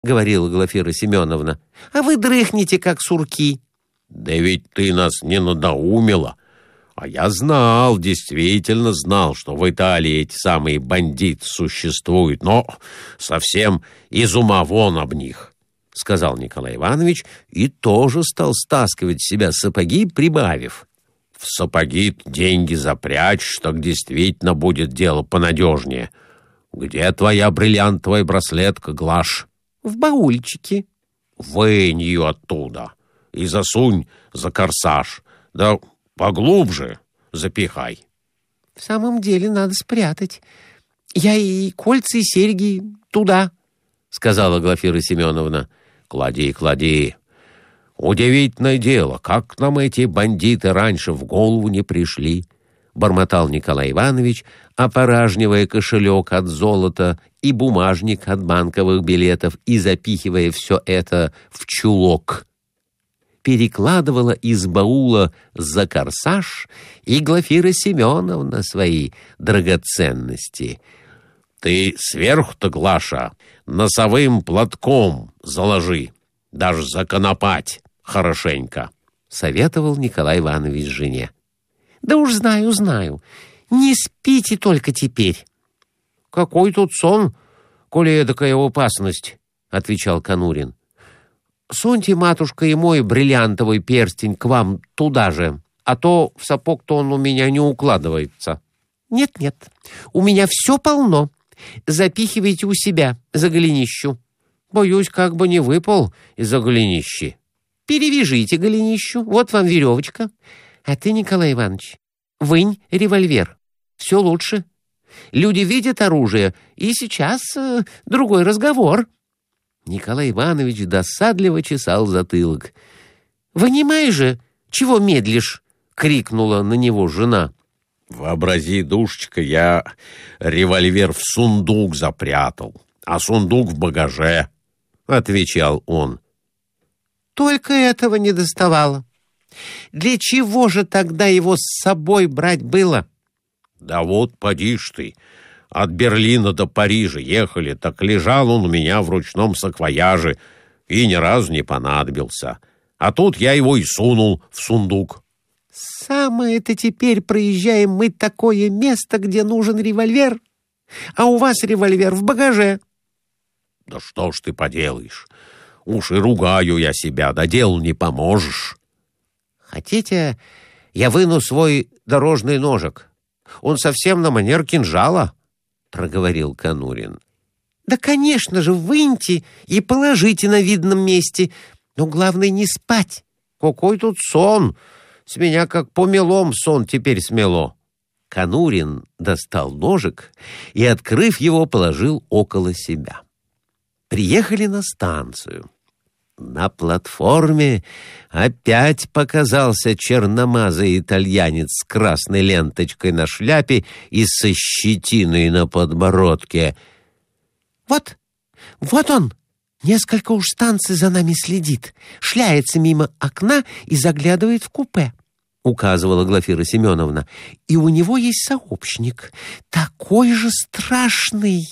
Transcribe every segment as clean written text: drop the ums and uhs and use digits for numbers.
— говорила Глафира Семеновна, — «а вы дрыхнете, как сурки». «Да ведь ты нас не надоумила. А я знал, действительно знал, что в Италии эти самые бандиты существуют, но совсем из ума вон об них», — сказал Николай Иванович и тоже стал стаскивать с себя сапоги, прибавив: «В сапоги деньги запрячь, так действительно будет дело понадежнее. Где твоя бриллиантовая браслетка, Глаш?» «В баульчике». «Вынь ее оттуда и засунь за корсаж, да поглубже запихай». «В самом деле надо спрятать. Я и кольца, и серьги туда», — сказала Глафира Семеновна. «Клади, клади. Удивительное дело, как нам эти бандиты раньше в голову не пришли», — бормотал Николай Иванович, опоражнивая кошелек от золота и бумажник от банковых билетов и запихивая все это в чулок. Перекладывала из баула за корсаж и Глафира Семеновна свои драгоценности. «Ты сверху-то, Глаша, носовым платком заложи, даже законопать хорошенько», — советовал Николай Иванович жене. «Да уж знаю. Не спите только теперь». «Какой тут сон, коли эдакая опасность», — отвечал Конурин. «Суньте, матушка, и мой бриллиантовый перстень к вам туда же, а то в сапог-то он у меня не укладывается». «Нет, у меня все полно. Запихивайте у себя за голенищу». «Боюсь, как бы не выпал из-за голенищи». «Перевяжите голенищу, вот вам веревочка. А ты, Николай Иванович, вынь револьвер. Все лучше. Люди видят оружие, и сейчас другой разговор». Николай Иванович досадливо чесал затылок. «Вынимай же, чего медлишь?» — крикнула на него жена. «Вообрази, душечка, я револьвер в сундук запрятал, а сундук в багаже», — отвечал он. «Только этого не доставало. Для чего же тогда его с собой брать было?» «Да вот, поди ж ты, от Берлина до Парижа ехали, так лежал он у меня в ручном саквояже и ни разу не понадобился. А тут я его и сунул в сундук». «Самое-то теперь проезжаем мы такое место, где нужен револьвер, а у вас револьвер в багаже». «Да что ж ты поделаешь? Уж и ругаю я себя, да делу не поможешь». «Хотите, я выну свой дорожный ножик? Он совсем на манер кинжала», — проговорил Конурин. «Да, конечно же, выньте и положите на видном месте, но главное не спать». «Какой тут сон! С меня как помелом сон теперь смело». Конурин достал ножик и, открыв его, положил около себя. Приехали на станцию. На платформе опять показался черномазый итальянец с красной ленточкой на шляпе и со щетиной на подбородке. «Вот он! Несколько уж станций за нами следит, шляется мимо окна и заглядывает в купе», — указывала Глафира Семеновна. «И у него есть сообщник, такой же страшный».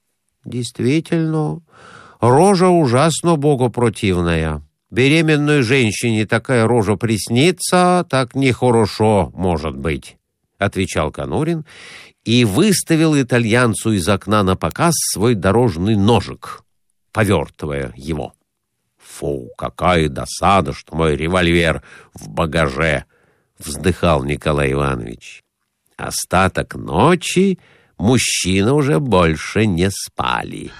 «Действительно, рожа ужасно богопротивная. Беременной женщине такая рожа приснится, так нехорошо может быть», — отвечал Конурин и выставил итальянцу из окна на показ свой дорожный ножик, повертывая его. «Фу, какая досада, что мой револьвер в багаже», — вздыхал Николай Иванович. Остаток ночи мужчины уже больше не спали.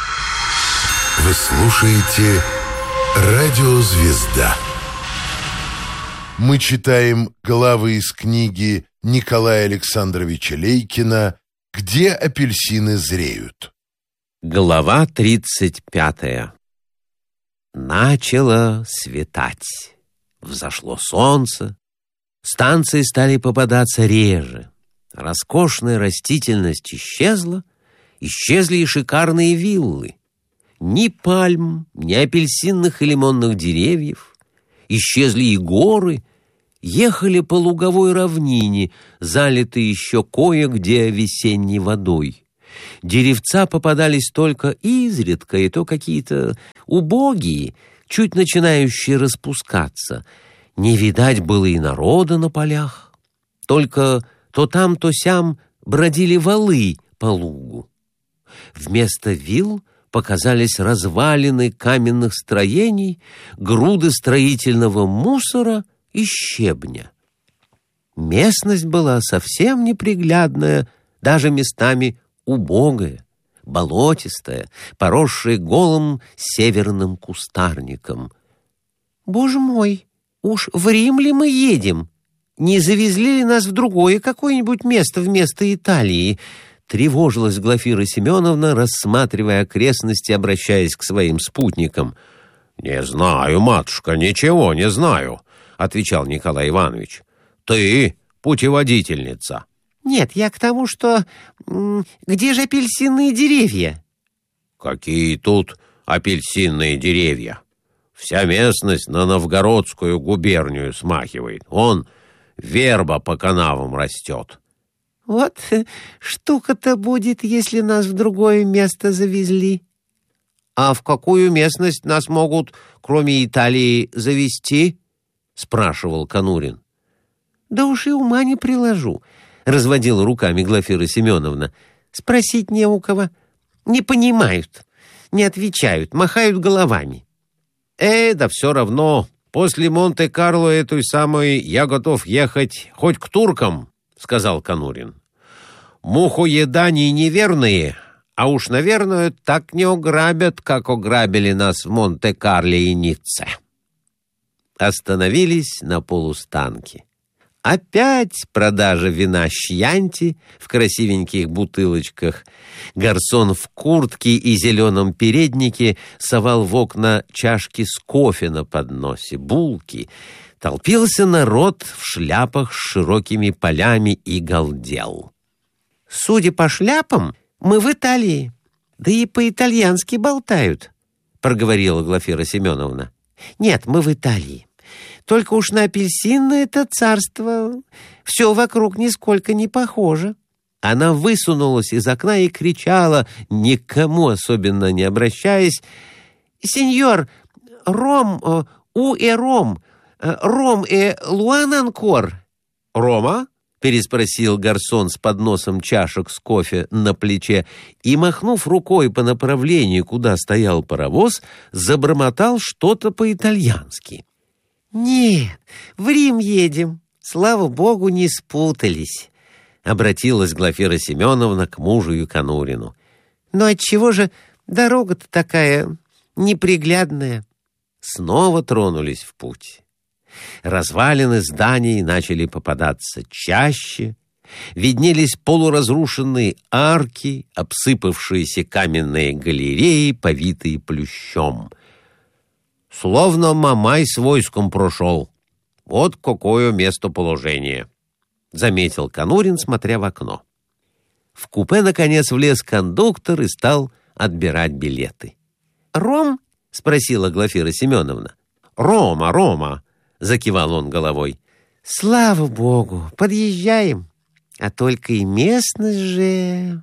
Вы слушаете «Радио Звезда». Мы читаем главы из книги Николая Александровича Лейкина «Где апельсины зреют». Глава 35. Начало светать. Взошло солнце. Станции стали попадаться реже. Роскошная растительность исчезла. Исчезли и шикарные виллы. Ни пальм, ни апельсинных и лимонных деревьев. Исчезли и горы. Ехали по луговой равнине, залитой еще кое-где весенней водой. Деревца попадались только изредка, и то какие-то убогие, чуть начинающие распускаться. Не видать было и народа на полях. Только то там, то сям бродили валы по лугу. Вместо вилл показались развалины каменных строений, груды строительного мусора и щебня. Местность была совсем неприглядная, даже местами убогая, болотистая, поросшая голым северным кустарником. «Боже мой, уж в Рим ли мы едем? Не завезли ли нас в другое какое-нибудь место вместо Италии?» Тревожилась Глафира Семеновна, рассматривая окрестности, обращаясь к своим спутникам. «Не знаю, матушка, ничего не знаю», — отвечал Николай Иванович. «Ты путеводительница». «Нет, я к тому, что... Где же апельсинные деревья?» «Какие тут апельсинные деревья? Вся местность на Новгородскую губернию смахивает. Вон верба по канавам растет». «Вот штука-то будет, если нас в другое место завезли». «А в какую местность нас могут, кроме Италии, завезти?» — спрашивал Конурин. «Да уж и ума не приложу», — разводила руками Глафира Семеновна. «Спросить не у кого. Не понимают, не отвечают, махают головами». Да все равно. После Монте-Карло этой самой я готов ехать хоть к туркам», — сказал Конурин. «Мухоедане неверные, а уж, наверное, так не ограбят, как ограбили нас в Монте-Карле и Ницце». Остановились на полустанке. Опять продажа вина Чьянти в красивеньких бутылочках. Гарсон в куртке и зеленом переднике совал в окна чашки с кофе на подносе, булки. Толпился народ в шляпах с широкими полями и галдел. «Судя по шляпам, мы в Италии. Да и по-итальянски болтают», — проговорила Глафира Семеновна. «Нет, мы в Италии. Только уж на апельсинное это царство все вокруг нисколько не похоже». Она высунулась из окна и кричала, никому особенно не обращаясь: «Сеньор, ром, ром луан анкор». «Рома?» — переспросил гарсон с подносом чашек с кофе на плече и, махнув рукой по направлению, куда стоял паровоз, забормотал что-то по-итальянски. «Нет, в Рим едем. Слава богу, не спутались», — обратилась Глафира Семеновна к мужу и Конурину. «Но отчего же дорога-то такая неприглядная?» Снова тронулись в путь. Развалины зданий начали попадаться чаще, виднелись полуразрушенные арки, обсыпавшиеся каменные галереи, повитые плющом. «Словно Мамай с войском прошел. Вот какое местоположение», — заметил Конурин, смотря в окно. В купе, наконец, влез кондуктор и стал отбирать билеты. «Ром?» — спросила Глафира Семеновна. «Рома», — закивал он головой. «Слава богу, подъезжаем. А только и местность же...»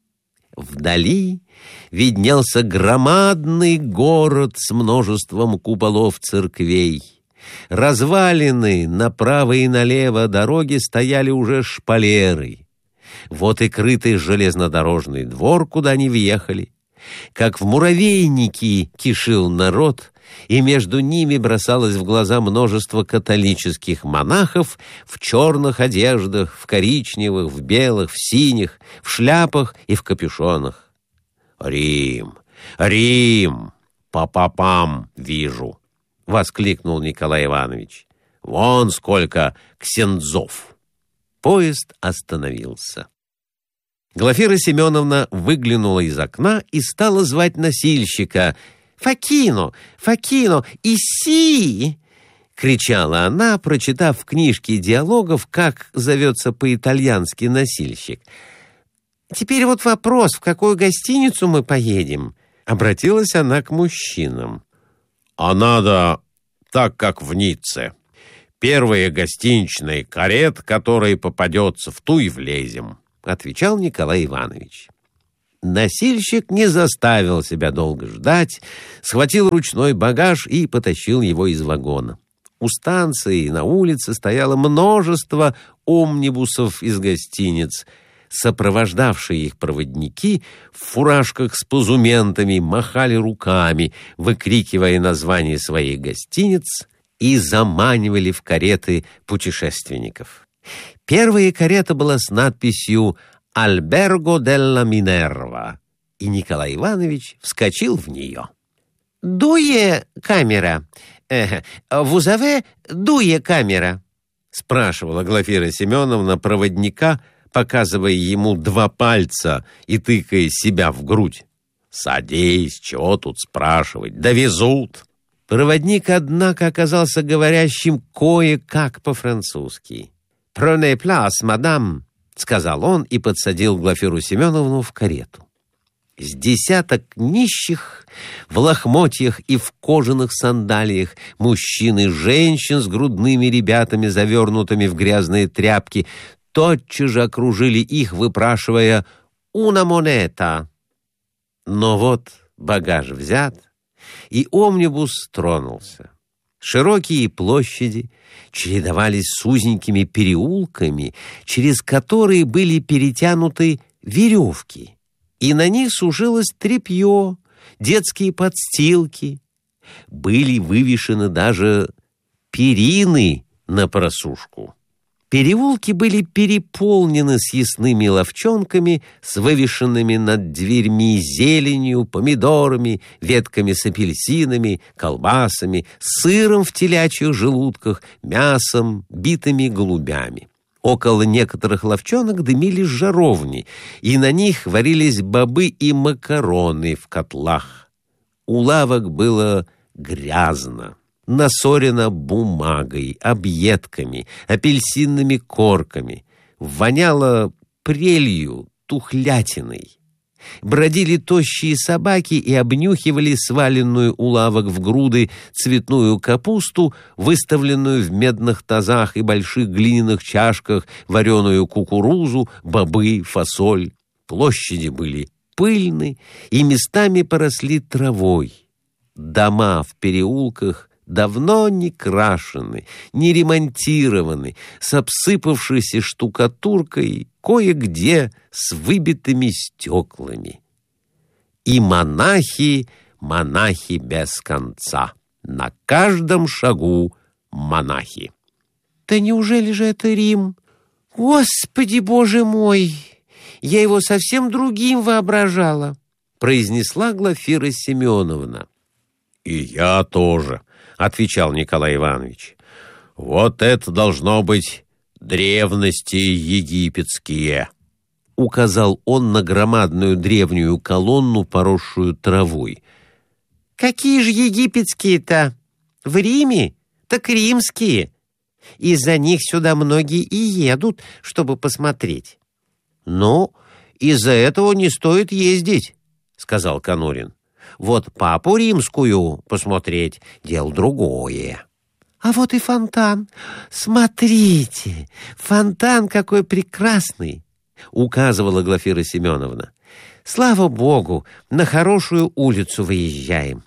Вдали виднелся громадный город с множеством куполов церквей. Развалины направо и налево дороги стояли уже шпалерой. Вот и крытый железнодорожный двор, куда они въехали. Как в муравейнике кишил народ, и между ними бросалось в глаза множество католических монахов в черных одеждах, в коричневых, в белых, в синих, в шляпах и в капюшонах. «Рим! Рим! Па-па-пам, вижу!» — воскликнул Николай Иванович. «Вон сколько ксензов!» Поезд остановился. Глафира Семеновна выглянула из окна и стала звать носильщика. «Факино! Факино! Иси!» — кричала она, прочитав в книжке диалогов, как зовется по-итальянски носильщик. «Теперь вот вопрос, в какую гостиницу мы поедем?» — обратилась она к мужчинам. «А надо так, как в Ницце. Первая гостиничная карета, которая попадется, в ту и влезем», — отвечал Николай Иванович. Носильщик не заставил себя долго ждать, схватил ручной багаж и потащил его из вагона. У станции на улице стояло множество омнибусов из гостиниц. Сопровождавшие их проводники в фуражках с позументами махали руками, выкрикивая название своих гостиниц, и заманивали в кареты путешественников. Первая карета была с надписью «Альберго делла Минерва», и Николай Иванович вскочил в нее. «Дуе камера? Вузове дуе камера?» — спрашивала Глафира Семеновна проводника, показывая ему 2 пальца и тыкая себя в грудь. «Садись, чего тут спрашивать, довезут». Проводник, однако, оказался говорящим кое-как по-французски. «Prenez place, мадам», — сказал он и подсадил Глафиру Семеновну в карету. С десяток нищих в лохмотьях и в кожаных сандалиях, мужчин и женщин с грудными ребятами, завернутыми в грязные тряпки, тотчас же окружили их, выпрашивая «una moneta». Но вот багаж взят, и омнибус тронулся. Широкие площади чередовались с узенькими переулками, через которые были перетянуты веревки, и на них сушилось тряпье, детские подстилки. Были вывешены даже перины на просушку. Переулки были переполнены съестными лавчонками с вывешенными над дверьми зеленью, помидорами, ветками с апельсинами, колбасами, сыром в телячьих желудках, мясом, битыми голубями. Около некоторых лавчонок дымились жаровни, и на них варились бобы и макароны в котлах. У лавок было грязно, насорено бумагой, объедками, апельсинными корками, воняло прелью, тухлятиной. Бродили тощие собаки и обнюхивали сваленную у лавок в груды цветную капусту, выставленную в медных тазах и больших глиняных чашках, вареную кукурузу, бобы, фасоль. Площади были пыльны и местами поросли травой. Дома в переулках давно не крашены, не ремонтированы, с обсыпавшейся штукатуркой, кое-где с выбитыми стеклами. И монахи без конца. На каждом шагу монахи. Да неужели же это Рим? Господи, Боже мой! Я его совсем другим воображала, произнесла Глафира Семеновна. «И я тоже», — отвечал Николай Иванович. «Вот это должно быть древности египетские», — указал он на громадную древнюю колонну, поросшую травой. «Какие же египетские-то? В Риме? Так римские. Из-за них сюда многие и едут, чтобы посмотреть». «Ну, из-за этого не стоит ездить», — сказал Конурин. «Вот папу римскую посмотреть — дело другое». «А вот и фонтан. Смотрите, фонтан какой прекрасный!» — указывала Глафира Семеновна. «Слава Богу, на хорошую улицу выезжаем.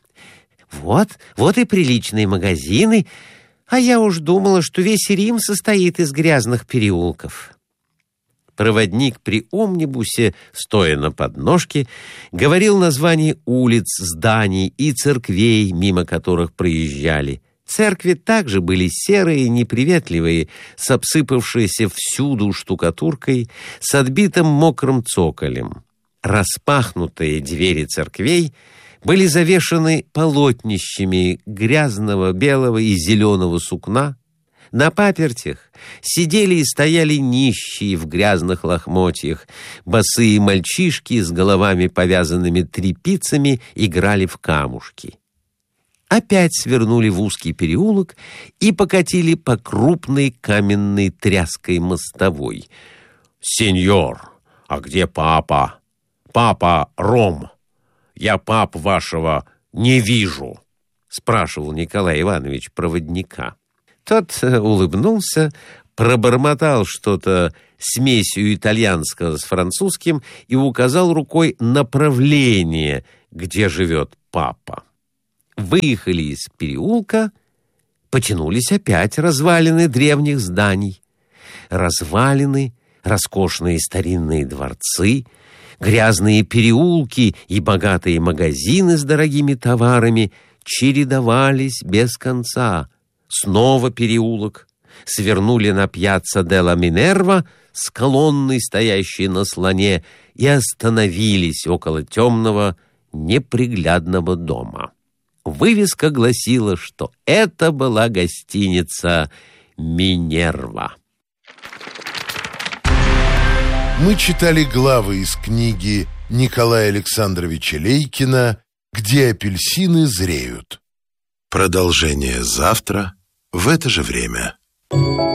Вот и приличные магазины, а я уж думала, что весь Рим состоит из грязных переулков». Проводник при омнибусе, стоя на подножке, говорил названия улиц, зданий и церквей, мимо которых проезжали. Церкви также были серые, неприветливые, с обсыпавшейся всюду штукатуркой, с отбитым мокрым цоколем. Распахнутые двери церквей были завешаны полотнищами грязного белого и зеленого сукна. На папертях сидели и стояли нищие в грязных лохмотьях. Босые мальчишки с головами, повязанными тряпицами, играли в камушки. Опять свернули в узкий переулок и покатили по крупной каменной тряской мостовой. «Сеньор, а где папа? Папа Ром. Я пап вашего не вижу», — спрашивал Николай Иванович проводника. Тот улыбнулся, пробормотал что-то смесью итальянского с французским и указал рукой направление, где живет папа. Выехали из переулка, потянулись опять развалины древних зданий. Развалины, роскошные старинные дворцы, грязные переулки и богатые магазины с дорогими товарами чередовались без конца. Снова переулок. Свернули на пьяцца делла Минерва с колонной, стоящей на слоне, и остановились около темного, неприглядного дома. Вывеска гласила, что это была гостиница «Минерва». Мы читали главы из книги Николая Александровича Лейкина «Где апельсины зреют». Продолжение завтра в это же время.